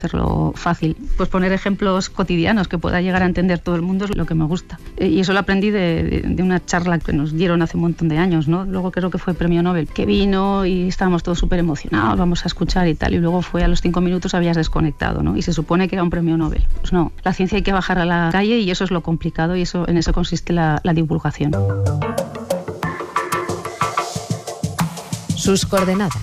hacerlo fácil. Pues poner ejemplos cotidianos que pueda llegar a entender todo el mundo es lo que me gusta. Y eso lo aprendí de una charla que nos dieron hace un montón de años, ¿no? Luego creo que fue premio Nobel, que vino y estábamos todos súper emocionados, vamos a escuchar y tal, y luego fue a los 5 minutos habías desconectado, ¿no? Y se supone que era un premio Nobel. Pues no, la ciencia hay que bajar a la calle y eso es lo complicado y en eso consiste la divulgación. Sus coordenadas.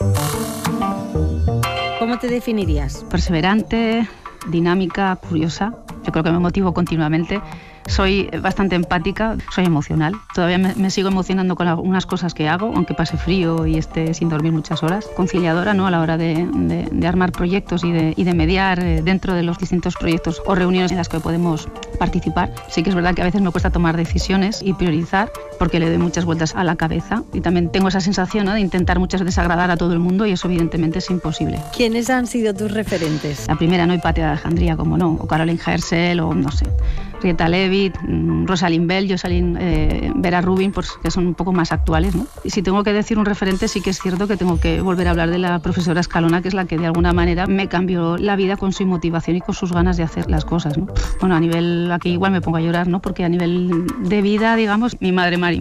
¿Cómo te definirías? Perseverante, dinámica, curiosa. Yo creo que me motivo continuamente. Soy bastante empática, soy emocional. Todavía me sigo emocionando con algunas cosas que hago, aunque pase frío y esté sin dormir muchas horas. Conciliadora, ¿no? A la hora de armar proyectos y de mediar dentro de los distintos proyectos o reuniones en las que podemos participar. Sí que es verdad que a veces me cuesta tomar decisiones y priorizar porque le doy muchas vueltas a la cabeza. Y también tengo esa sensación, ¿no? De intentar muchas veces agradar a todo el mundo y eso evidentemente es imposible. ¿Quiénes han sido tus referentes? La primera, no Hipatia de Alejandría, como no, o Caroline Herschel, o no sé, Rieta Leavitt, Rosalind Bell, Jocelyn, Vera Rubin, pues, que son un poco más actuales, ¿no? Y si tengo que decir un referente, sí que es cierto que tengo que volver a hablar de la profesora Escalona, que es la que de alguna manera me cambió la vida con su motivación y con sus ganas de hacer las cosas, ¿no? Bueno, a nivel, aquí igual me pongo a llorar, ¿no? Porque a nivel de vida, digamos, mi madre Mari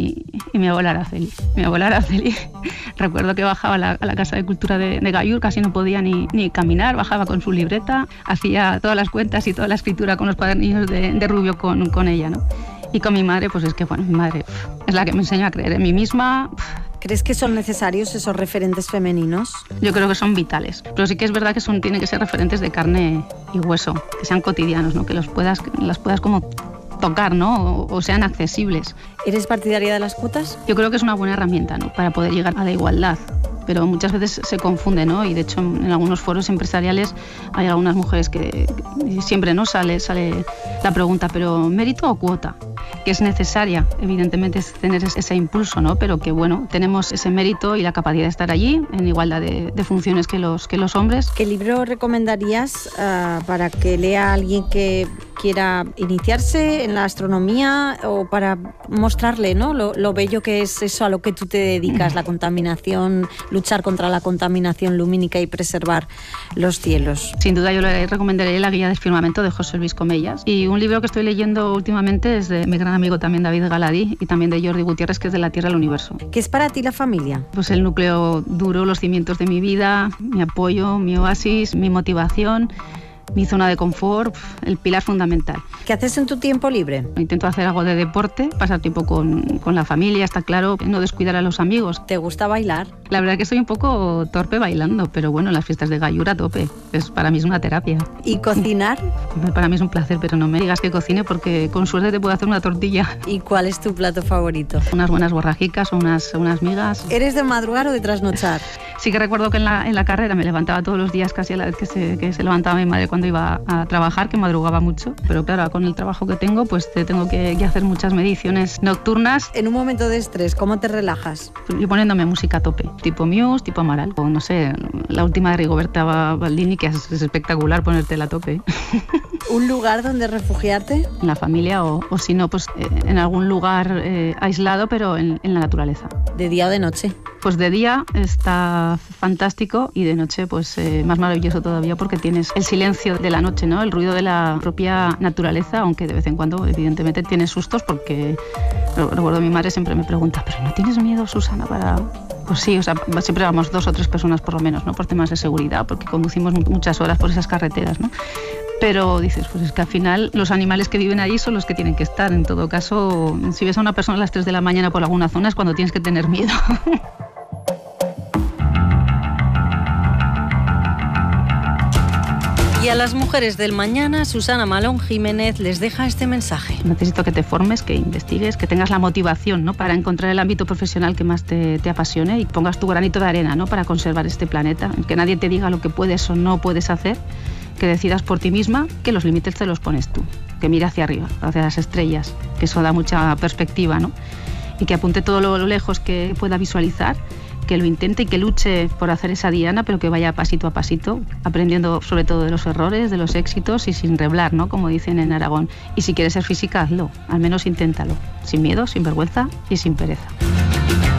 y mi abuela Araceli. Mi abuela Araceli, recuerdo que bajaba a la Casa de Cultura de Gallur, casi no podía ni caminar, bajaba con su libreta, hacía todas las cuentas y toda la escritura con los cuadernillos de Rubio con ella, ¿no? Y con mi madre, pues es que, bueno, mi madre es la que me enseñó a creer en mí misma. ¿Crees que son necesarios esos referentes femeninos? Yo creo que son vitales, pero sí que es verdad que tienen que ser referentes de carne y hueso, que sean cotidianos, ¿no? Que las puedas como tocar, ¿no? O sean accesibles. ¿Eres partidaria de las cuotas? Yo creo que es una buena herramienta, ¿no? Para poder llegar a la igualdad. Pero muchas veces se confunde, ¿no? Y de hecho en algunos foros empresariales hay algunas mujeres que siempre no sale la pregunta, ¿pero mérito o cuota? Que es necesaria, evidentemente, es tener ese impulso, ¿no? Pero que, bueno, tenemos ese mérito y la capacidad de estar allí en igualdad de funciones que los hombres. ¿Qué libro recomendarías para que lea alguien que quiera iniciarse en la astronomía o para mostrarle, ¿no? lo bello que es eso a lo que tú te dedicas, la contaminación, luchar contra la contaminación lumínica y preservar los cielos? Sin duda yo le recomendaría La guía del firmamento de José Luis Comellas. Y un libro que estoy leyendo últimamente es de mi gran amigo también David Galadí y también de Jordi Gutiérrez, que es De la Tierra al Universo. ¿Qué es para ti la familia? Pues el núcleo duro, los cimientos de mi vida, mi apoyo, mi oasis, mi motivación, mi zona de confort, el pilar fundamental. ¿Qué haces en tu tiempo libre? Intento hacer algo de deporte, pasar tiempo con la familia, está claro, no descuidar a los amigos. ¿Te gusta bailar? La verdad que soy un poco torpe bailando, pero bueno, las fiestas de Gallur a tope. Para mí es una terapia. ¿Y cocinar? Para mí es un placer, pero no me digas que cocine porque con suerte te puedo hacer una tortilla. ¿Y cuál es tu plato favorito? Unas buenas borrajicas o unas migas. ¿Eres de madrugar o de trasnochar? Sí que recuerdo que en la carrera me levantaba todos los días casi a la vez que se levantaba mi madre cuando iba a trabajar, que madrugaba mucho, pero claro, con el trabajo que tengo, pues tengo que hacer muchas mediciones nocturnas. En un momento de estrés, ¿cómo te relajas? Yo poniéndome música a tope, tipo Muse, tipo Amaral, o no sé, la última de Rigoberta Baldini, que es espectacular ponértela a tope. ¿Un lugar donde refugiarte? En la familia o si no, pues en algún lugar aislado, pero en la naturaleza. ¿De día o de noche? Pues de día está fantástico y de noche pues más maravilloso todavía porque tienes el silencio de la noche, ¿no? El ruido de la propia naturaleza, aunque de vez en cuando evidentemente tienes sustos porque recuerdo mi madre siempre me pregunta, ¿pero no tienes miedo, Susana, para...? Pues sí, o sea, siempre vamos 2 o 3 personas por lo menos, ¿no? Por temas de seguridad, porque conducimos muchas horas por esas carreteras, ¿no? Pero dices, pues es que al final los animales que viven allí son los que tienen que estar. En todo caso, si ves a una persona a las 3 de la mañana por alguna zona es cuando tienes que tener miedo. Y a las mujeres del mañana, Susana Malón Jiménez les deja este mensaje. Necesito que te formes, que investigues, que tengas la motivación, ¿no? Para encontrar el ámbito profesional que más te apasione y pongas tu granito de arena, ¿no? Para conservar este planeta. Que nadie te diga lo que puedes o no puedes hacer, que decidas por ti misma, que los límites te los pones tú. Que mire hacia arriba, hacia las estrellas, que eso da mucha perspectiva, ¿no? Y que apunte todo lo lejos que pueda visualizar, que lo intente y que luche por hacer esa diana, pero que vaya pasito a pasito, aprendiendo sobre todo de los errores, de los éxitos y sin reblar, ¿no? Como dicen en Aragón. Y si quieres ser física, hazlo, al menos inténtalo, sin miedo, sin vergüenza y sin pereza.